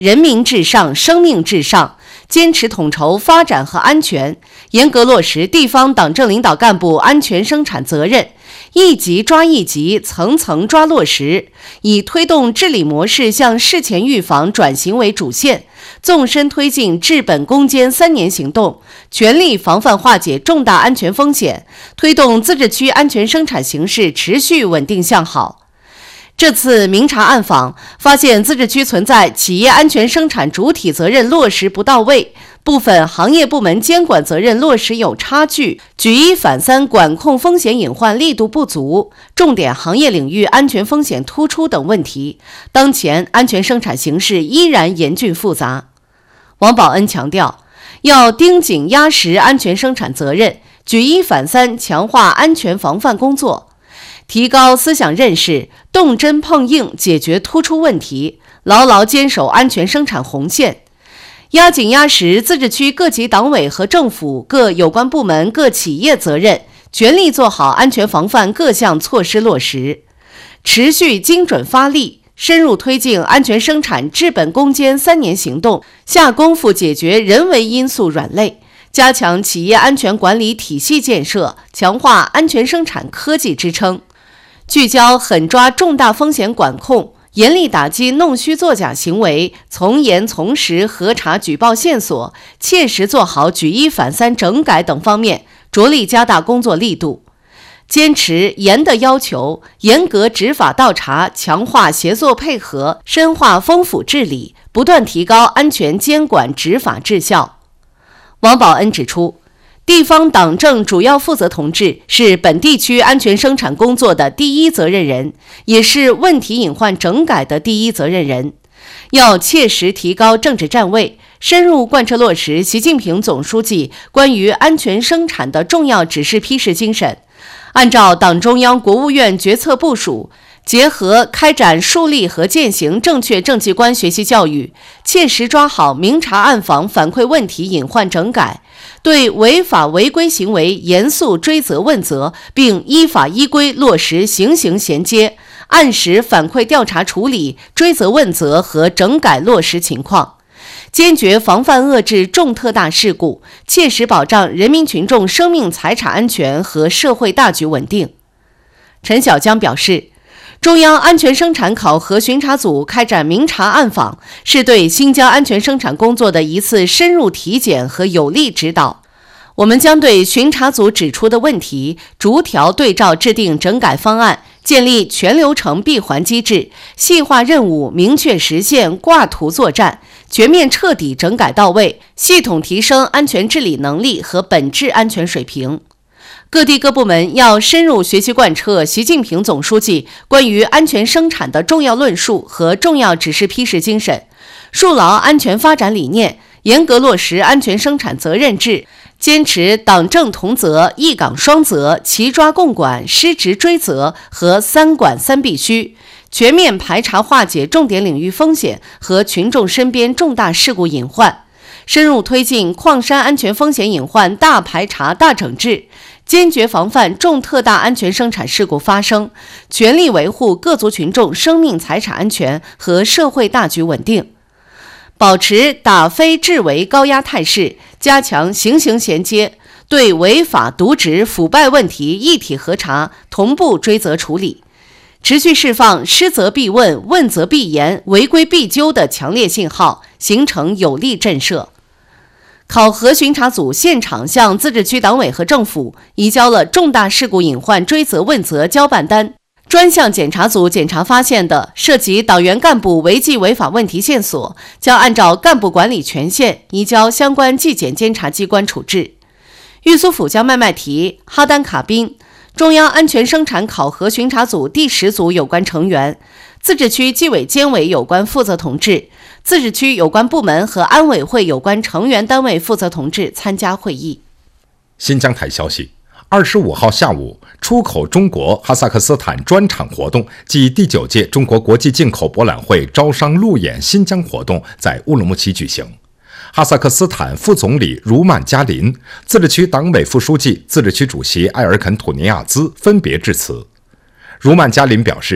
人民至上，生命至上，坚持统筹发展和安全，严格落实地方党政领导干部安全生产责任，一级抓一级，层层抓落实，以推动治理模式向事前预防转型为主线，纵深推进治本攻坚3年行动，全力防范化解重大安全风险，推动自治区安全生产形势持续稳定向好。这次明察暗访发现，自治区存在企业安全生产主体责任落实不到位，部分行业部门监管责任落实有差距，举一反三管控风险隐患力度不足，重点行业领域安全风险突出等问题。当前安全生产形势依然严峻复杂。王保恩强调，要盯紧压实安全生产责任，举一反三强化安全防范工作，提高思想认识，动真碰硬解决突出问题，牢牢坚守安全生产红线，压紧压实自治区各级党委和政府各有关部门各企业责任，全力做好安全防范各项措施落实，持续精准发力，深入推进安全生产治本攻坚3年行动，下功夫解决人为因素软肋，加强企业安全管理体系建设，强化安全生产科技支撑，聚焦狠抓重大风险管控，严厉打击弄虚作假行为，从严从实核查举报线索，切实做好举一反三整改等方面，着力加大工作力度，坚持严的要求，严格执法倒查，强化协作配合，深化风府治理，不断提高安全监管执法质效。王保恩指出，地方党政主要负责同志是本地区安全生产工作的第一责任人，也是问题隐患整改的第一责任人。要切实提高政治站位，深入贯彻落实习近平总书记关于安全生产的重要指示批示精神，按照党中央、国务院决策部署，结合开展树立和践行正确政绩观学习教育，切实抓好明察暗访反馈问题隐患整改，对违法违规行为严肃追责问责，并依法依规落实刑刑衔接，按时反馈调查处理追责问责和整改落实情况，坚决防范遏制重特大事故，切实保障人民群众生命财产安全和社会大局稳定。陈小江表示，中央安全生产考核巡查组开展明察暗访，是对新疆安全生产工作的一次深入体检和有力指导。我们将对巡查组指出的问题逐条对照制定整改方案，建立全流程闭环机制，细化任务，明确实现，挂图作战，全面彻底整改到位，系统提升安全治理能力和本质安全水平。各地各部门要深入学习贯彻习近平总书记关于安全生产的重要论述和重要指示批示精神，树牢安全发展理念，严格落实安全生产责任制，坚持党政同责、一岗双责、齐抓共管、失职追责和3管3必须，全面排查化解重点领域风险和群众身边重大事故隐患，深入推进矿山安全风险隐患大排查大整治，坚决防范重特大安全生产事故发生，全力维护各族群众生命财产安全和社会大局稳定，保持打非治为高压态势，加强刑刑衔接，对违法渎职腐败问题一体核查，同步追责处理，持续释放失责必问、问责必严、违规必究的强烈信号，形成有力震慑。考核巡查组现场向自治区党委和政府移交了重大事故隐患追责问责交办单，专项检查组检查发现的涉及党员干部违纪违法问题线索，将按照干部管理权限移交相关纪检监察机关处置。玉苏府江麦麦提、哈丹卡宾、中央安全生产考核巡查组第10组有关成员，自治区纪委监委有关负责同志，自治区有关部门和安委会有关成员单位负责同志参加会议。 新疆台消息，25号下午，出口中国哈萨克斯坦专场活动暨第9届中国国际进口博览会招商路演新疆活动在乌鲁木齐举行。哈萨克斯坦副总理茹曼加林、自治区党委副书记、自治区主席埃尔肯土尼亚兹分别致辞。茹曼加林表示，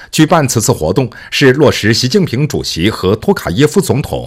举办此次活动是落实习近平主席和托卡耶夫总统